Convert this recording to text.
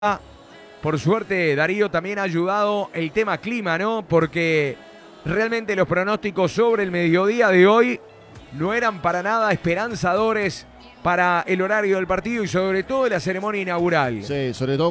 Por suerte, Darío, también ha ayudado el tema clima, ¿no? Porque realmente los pronósticos sobre el mediodía de hoy no eran para nada esperanzadores para el horario del partido y sobre todo de la ceremonia inaugural. Sí, sobre todo